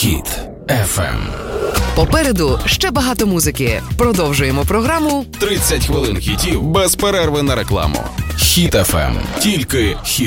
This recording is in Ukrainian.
Хіт FM. Попереду ще багато музики. Продовжуємо програму 30 хвилин хітів без перерви на рекламу. Хіт FM. Тільки хіт.